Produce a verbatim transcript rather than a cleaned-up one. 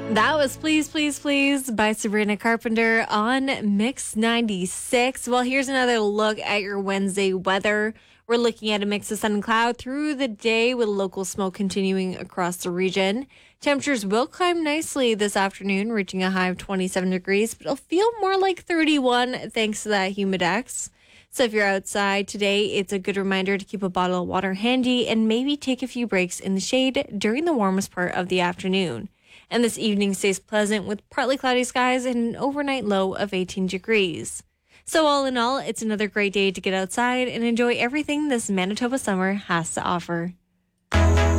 That was Please, Please, Please by Sabrina Carpenter on Mix ninety-six. Well, here's another look at your Wednesday weather. We're looking at a mix of sun and cloud through the day with local smoke continuing across the region. Temperatures will climb nicely this afternoon, reaching a high of twenty-seven degrees, but it'll feel more like thirty-one thanks to that humidex. So if you're outside today, it's a good reminder to keep a bottle of water handy and maybe take a few breaks in the shade during the warmest part of the afternoon. And this evening stays pleasant with partly cloudy skies and an overnight low of eighteen degrees. So all in all, it's another great day to get outside and enjoy everything this Manitoba summer has to offer.